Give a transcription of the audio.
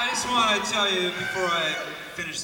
I just want to tell you before I finish